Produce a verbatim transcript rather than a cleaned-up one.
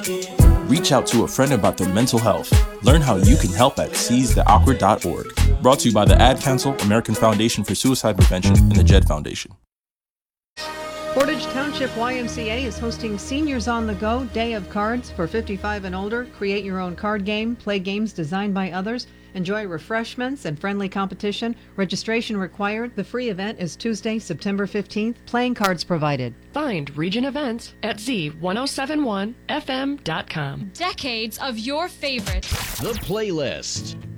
Reach out to a friend about their mental health. Learn how you can help at seize the awkward dot org. Brought to you by the Ad Council, American Foundation for Suicide Prevention, and the Jed Foundation. Portage Township Y M C A is hosting Seniors on the Go Day of Cards for fifty-five and older. Create your own card game, play games designed by others, enjoy refreshments and friendly competition. Registration required. The free event is Tuesday, September fifteenth. Playing cards provided. Find Region Events at z ten seventy-one f m dot com. Decades of your favorites. The Playlist.